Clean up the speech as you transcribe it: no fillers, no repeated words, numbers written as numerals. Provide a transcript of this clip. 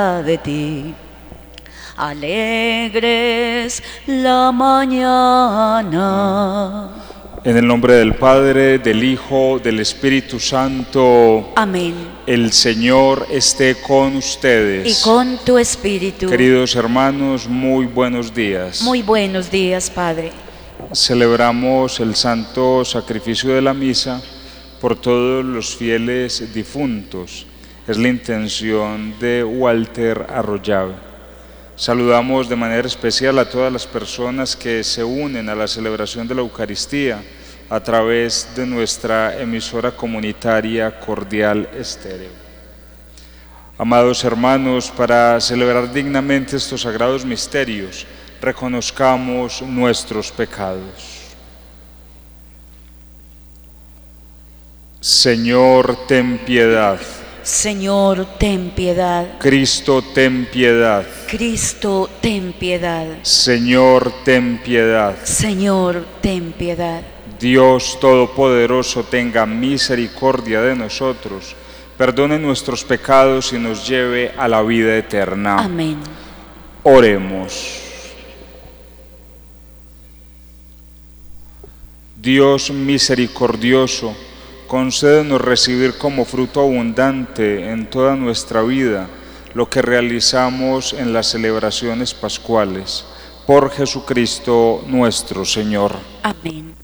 de ti. Alegres la mañana. En el nombre del Padre, del Hijo, del Espíritu Santo. Amén. El Señor esté con ustedes. Y con tu espíritu. Queridos hermanos, muy buenos días. Muy buenos días, Padre. Celebramos el santo sacrificio de la misa por todos los fieles difuntos. Es la intención de Walter Arroyave. Saludamos de manera especial a todas las personas que se unen a la celebración de la Eucaristía a través de nuestra emisora comunitaria Cordial Estéreo. Amados hermanos, para celebrar dignamente estos sagrados misterios, reconozcamos nuestros pecados. Señor, ten piedad. Señor, ten piedad. Cristo, ten piedad. Cristo, ten piedad. Señor, ten piedad. Señor, ten piedad. Dios Todopoderoso, tenga misericordia de nosotros, perdone nuestros pecados y nos lleve a la vida eterna. Amén. Oremos. Dios misericordioso, concédenos recibir como fruto abundante en toda nuestra vida lo que realizamos en las celebraciones pascuales. Por Jesucristo nuestro Señor. Amén.